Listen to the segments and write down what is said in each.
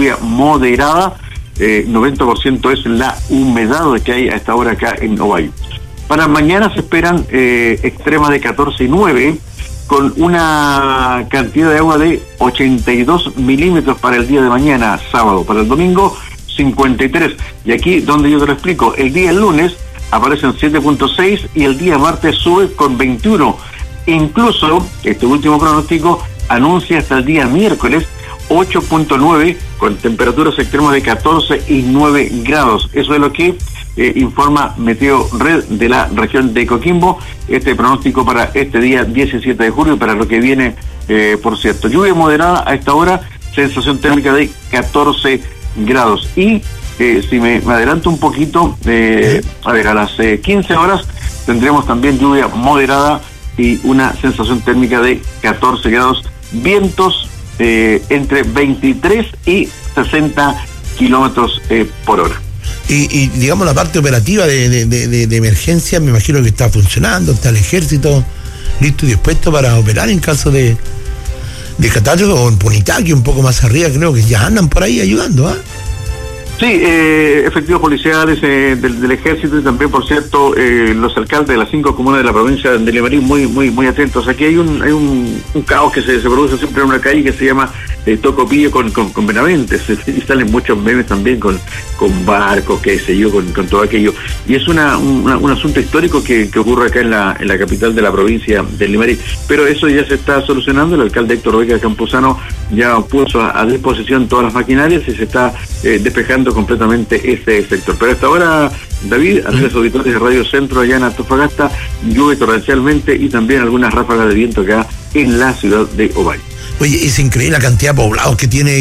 lluvia moderada, 90% es la humedad que hay a esta hora acá en Ovalle. Para mañana se esperan extremas de 14 y 9, con una cantidad de agua de 82 milímetros para el día de mañana, sábado. Para el domingo, 53. Y aquí donde yo te lo explico, el día lunes aparecen 7.6 y el día martes sube con 21. Incluso, este último pronóstico anuncia hasta el día miércoles 8.9 con temperaturas extremas de 14 y 9 grados. Eso es lo que informa Meteo Red de la región de Coquimbo. Este pronóstico para este día 17 de julio, para lo que viene, por cierto. Lluvia moderada a esta hora, sensación térmica de 14 grados. Y si me adelanto un poquito, a las 15 horas tendremos también lluvia moderada y una sensación térmica de 14 grados. Vientos entre 23 y 60 kilómetros por hora. Y digamos la parte operativa de emergencia, me imagino que está funcionando, está el ejército listo y dispuesto para operar en caso de catástrofe, o en Punitaqui, un poco más arriba, creo que ya andan por ahí ayudando, ¿ah? Sí, efectivos policiales del ejército y también, por cierto, los alcaldes de las 5 comunas de la provincia de Limarí muy atentos. Aquí hay un caos que se produce siempre en una calle que se llama Tocopillo con Benaventes, y salen muchos memes también con barcos, qué sé yo, con todo aquello. Y es un asunto histórico que ocurre acá en la capital de la provincia de Limarí. Pero eso ya se está solucionando. El alcalde Héctor Vega Campuzano ya puso a disposición todas las maquinarias y se está despejando completamente este sector. Pero hasta ahora, David, a los auditores de Radio Centro allá en Antofagasta, llueve torrencialmente y también algunas ráfagas de viento acá en la ciudad de Ovalle. Oye, es increíble la cantidad de poblados que tiene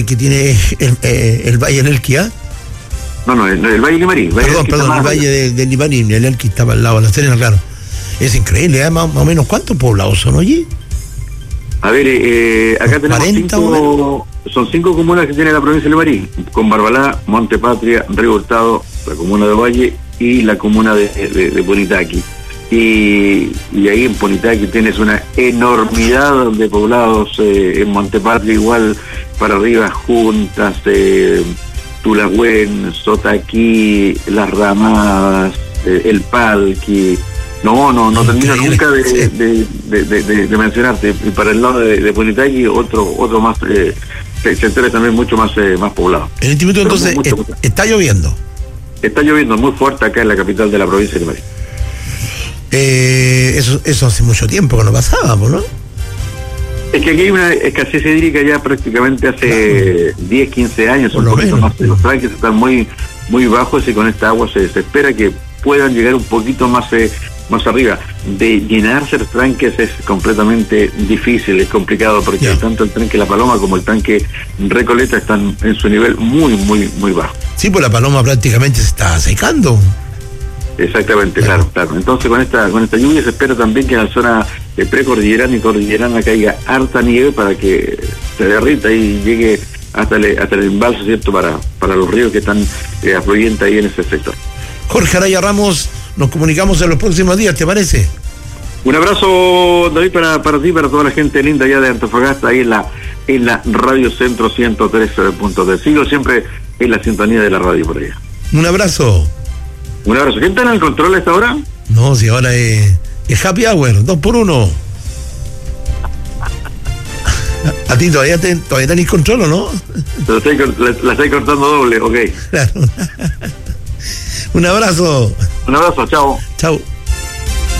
el Valle del Elqui, ¿ah? No, el Valle Limarí. Perdón, el Valle de Limarí, el Elqui estaba al lado de la Serena, claro. Es increíble, ¿eh? Más o menos, ¿cuántos poblados son allí? A ver, acá tenemos 40, son 5 comunas que tiene la provincia de Limarí, con Barbalá, Monte Patria, Río Hurtado, la comuna de Ovalle y la comuna de Punitaqui. Y ahí en Punitaqui tienes una enormidad de poblados, en Monte Patria igual, para arriba, Juntas, Tulagüen, Sotaquí, Las Ramadas, El Palqui. No termino nunca de mencionarte. Y para el lado de Punitaqui, otro más, sectores también mucho más poblados. En este momento entonces mucho. Está lloviendo. Está lloviendo muy fuerte acá en la capital de la provincia de Limarí. Eso hace mucho tiempo que no pasaba, ¿no? Es que aquí hay una escasez hídrica ya prácticamente hace 10, 15 años, un poquito más. Los tranques están muy bajos y con esta agua se espera que puedan llegar un poquito más arriba. De llenarse los tranques es completamente difícil, es complicado, porque tanto el tranque La Paloma como el tanque Recoleta están en su nivel muy bajo. Sí, pues la Paloma prácticamente se está secando. Exactamente, claro. Entonces con esta lluvia se espera también que en la zona precordillerana y cordillerana caiga harta nieve para que se derrita y llegue hasta el embalse, ¿cierto? Para los ríos que están afluyentes ahí en ese sector. Jorge Araya Ramos, nos comunicamos en los próximos días, ¿te parece? Un abrazo, David, para ti, para toda la gente linda allá de Antofagasta, ahí en la Radio Centro 103.3. Sigo siempre en la sintonía de la radio por allá. Un abrazo. Un abrazo. ¿Quién está en el control a esta hora? No, si ahora es Happy Hour, 2x1. ¿A ti todavía tenés control o no? La estoy cortando doble, ok. Claro. Un abrazo. Un abrazo, chao. Chao.